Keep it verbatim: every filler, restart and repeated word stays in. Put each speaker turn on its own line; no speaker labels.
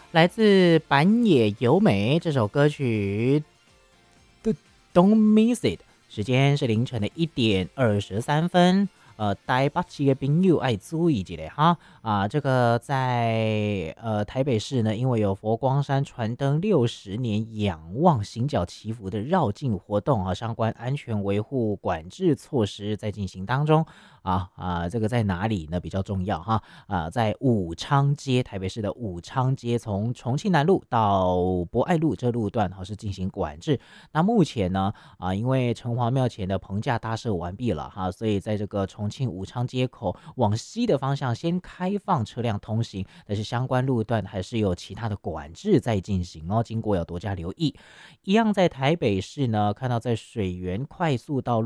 来自板野由美这首歌曲，Do Don't Miss It。时间是凌晨的一点二十三分。呃，台北市的朋友爱注意一下哈啊，这个在呃台北市呢，因为有佛光山传灯六十年仰望行脚祈福的绕境活动啊，相关安全维护管制措施在进行当中啊啊，这个在哪里呢比较重要哈啊，在武昌街，台北市的武昌街，从重庆南路到博爱路这路段哈是进行管制。那目前呢啊，因为城隍庙前的棚架搭设完毕了哈，所以在这个重庆武昌街口往西的方向先开放车辆通行，但是相关路段还是有其他的管制在进行哦，经过要多加留意。一样在台北市呢，看到在水源快速道路